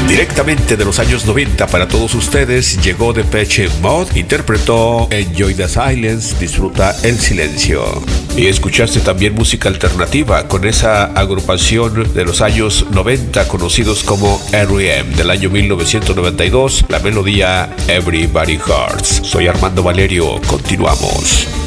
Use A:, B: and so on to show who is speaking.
A: Directamente de los años 90 para todos ustedes llegó Depeche Mode, interpretó Enjoy the Silence, disfruta el silencio. Y escuchaste también música alternativa con esa agrupación de los años 90 conocidos como R.E.M. del año 1992, la melodía Everybody Hurts. Soy Armando Valerio, continuamos.